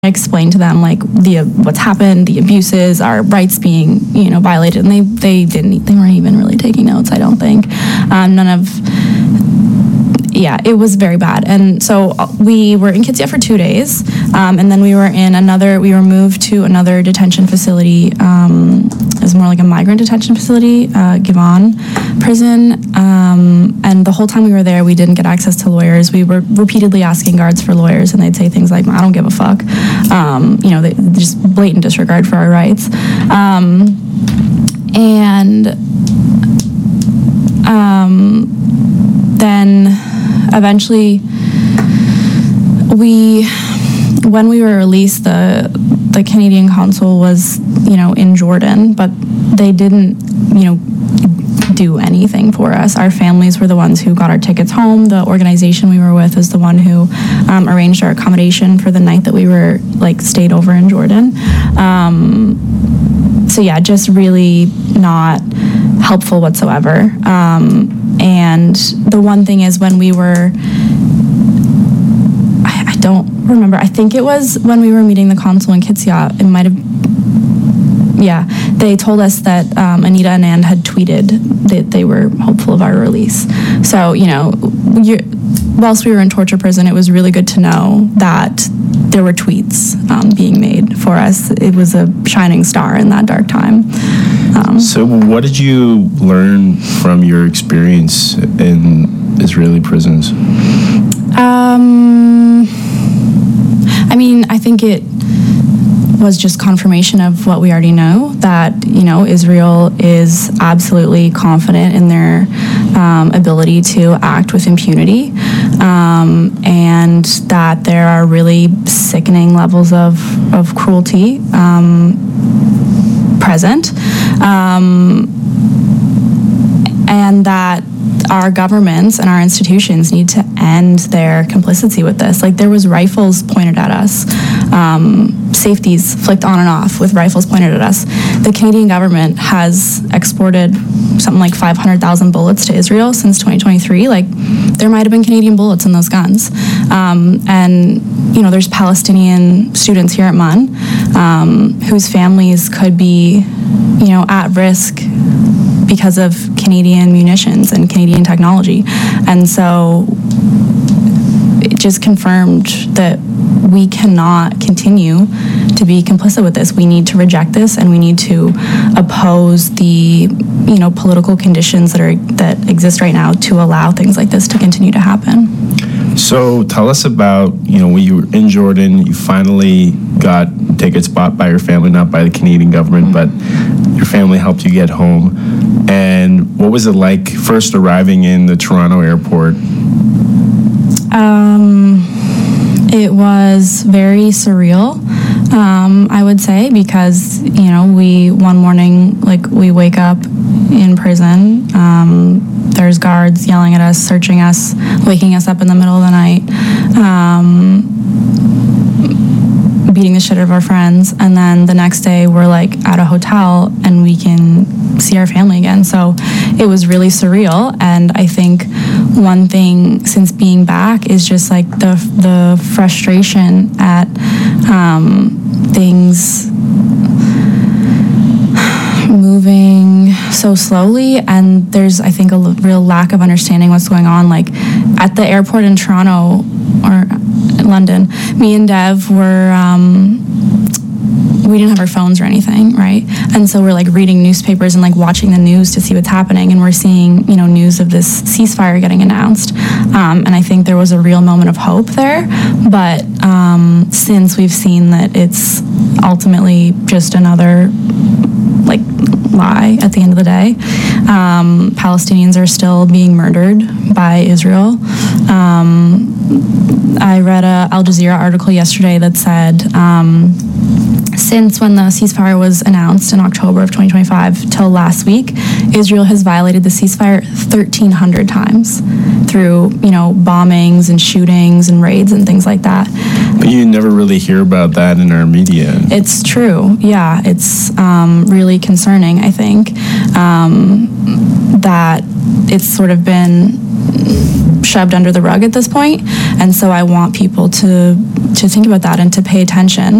explain to them like what's happened, the abuses, our rights being violated, and they weren't even really taking notes. I don't think it was very bad. And so we were in Kitsap for 2 days, and then we were moved to another detention facility. It was more like a migrant detention facility, Givon prison. And the whole time we were there, we didn't get access to lawyers. We were repeatedly asking guards for lawyers, and they'd say things like, "I don't give a fuck." They just blatant disregard for our rights. Then eventually when we were released, the Canadian consul was in Jordan, but they didn't do anything for us. Our families were the ones who got our tickets home. The organization we were with was the one who arranged our accommodation for the night that we were stayed over in Jordan. Just really not helpful whatsoever. And the one thing is, when we were, I don't remember, I think it was when we were meeting the consul in Kitsap, it might have, they told us that Anita Anand had tweeted that they were hopeful of our release. So, whilst we were in torture prison, it was really good to know that there were tweets being made for us. It was a shining star in that dark time. So what did you learn from your experience in Israeli prisons? I think it was just confirmation of what we already know, that Israel is absolutely confident in their ability to act with impunity, and that there are really sickening levels of cruelty present, and that our governments and our institutions need to end their complicity with this. There was rifles pointed at us, safeties flicked on and off with rifles pointed at us. The Canadian government has exported something like 500,000 bullets to Israel since 2023. There might have been Canadian bullets in those guns. And there's Palestinian students here at MUN whose families could be, at risk because of Canadian munitions and Canadian technology. And so it just confirmed that we cannot continue to be complicit with this. We need to reject this, and we need to oppose the political conditions that exist right now to allow things like this to continue to happen. So tell us about, when you were in Jordan, you finally got tickets bought by your family, not by the Canadian government, but your family helped you get home. And what was it like first arriving in the Toronto airport? It was very surreal, I would say, because, one morning, we wake up in prison, there's guards yelling at us, searching us, waking us up in the middle of the night, beating the shit out of our friends, and then the next day we're at a hotel and we can see our family again. So it was really surreal, and I think one thing since being back is just the frustration at things moving so slowly, and there's, I think, a real lack of understanding what's going on. At the airport in Toronto or London, me and Dev were we didn't have our phones or anything, right? And so we're reading newspapers and watching the news to see what's happening, and we're seeing news of this ceasefire getting announced, and I think there was a real moment of hope there. But since we've seen that it's ultimately just another lie at the end of the day, Palestinians are still being murdered by Israel. I read a Al Jazeera article yesterday that said since when the ceasefire was announced in October of 2025 till last week, Israel has violated the ceasefire 1,300 times through, bombings and shootings and raids and things like that. But you never really hear about that in our media. It's true. Yeah, it's really concerning, I think, that it's sort of been shoved under the rug at this point. And so I want people to think about that and to pay attention